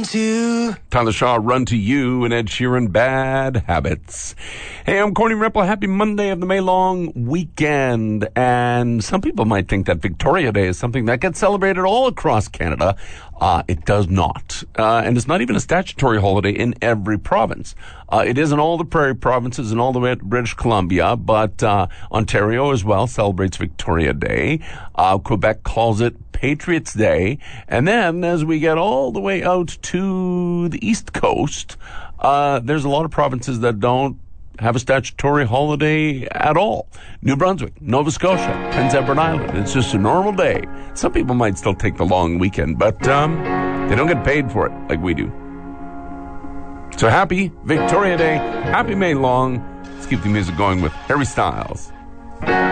run to. Tyler Shaw, Run to You, and Ed Sheeran, Bad Habits. Hey, I'm Corny Ripple. Happy Monday of the May long weekend. And some people might think that Victoria Day is something that gets celebrated all across Canada. It does not. And it's not even a statutory holiday in every province. It is in all the prairie provinces and all the way at British Columbia, but Ontario as well celebrates Victoria Day. Quebec calls it Patriots Day. And then as we get all the way out to the East Coast, there's a lot of provinces that don't have a statutory holiday at all. New Brunswick, Nova Scotia, Prince Edward Island. It's just a normal day. Some people might still take the long weekend, but they don't get paid for it like we do. So happy Victoria Day. Happy May long. Let's keep the music going with Harry Styles.